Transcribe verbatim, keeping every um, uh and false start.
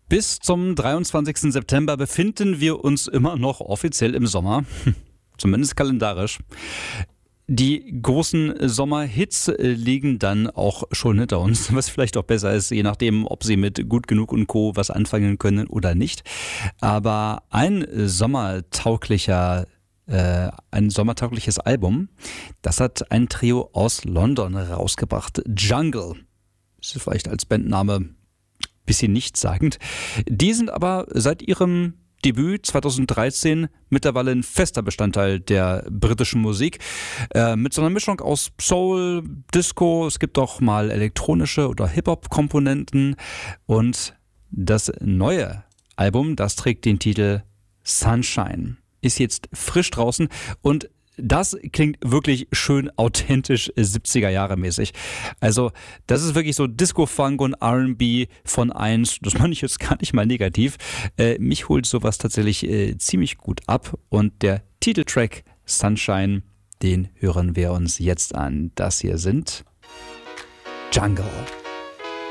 Bis zum dreiundzwanzigsten September befinden wir uns immer noch offiziell im Sommer, zumindest kalendarisch. Die großen Sommerhits liegen dann auch schon hinter uns, was vielleicht auch besser ist, je nachdem, ob Sie mit Gut Genug und Co. was anfangen können oder nicht. Aber ein sommertauglicher, äh, ein sommertaugliches Album, das hat ein Trio aus London rausgebracht. Jungle, das ist vielleicht als Bandname bisschen nichtssagend. Die sind aber seit ihrem Debüt zweitausenddreizehn mittlerweile ein fester Bestandteil der britischen Musik. Äh, mit so einer Mischung aus Soul, Disco, es gibt auch mal elektronische oder Hip-Hop-Komponenten. Und das neue Album, das trägt den Titel Sunshine, ist jetzt frisch draußen und das klingt wirklich schön authentisch siebziger Jahre mäßig. Also das ist wirklich so Disco-Funk und R and B von eins. Das meine ich jetzt gar nicht mal negativ. Äh, mich holt sowas tatsächlich äh, ziemlich gut ab. Und der Titeltrack Sunshine, den hören wir uns jetzt an. Das hier sind Jungle.